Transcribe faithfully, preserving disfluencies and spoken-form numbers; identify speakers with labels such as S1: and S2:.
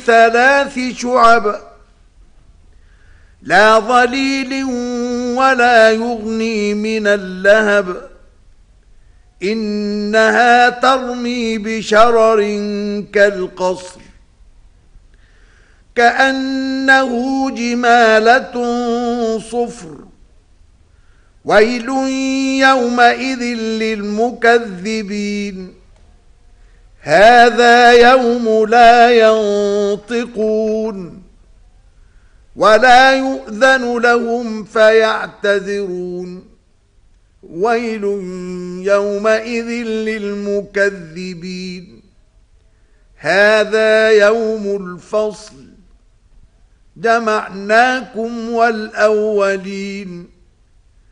S1: ثلاث شعب لا ظليل ولا يغني من اللهب إنها ترمي بشرر كالقصر كأنه جمالة صفر ويل يومئذ للمكذبين هذا يوم لا ينطقون ولا يؤذن لهم فيعتذرون ويل يومئذ للمكذبين هذا يوم الفصل جمعناكم والأولين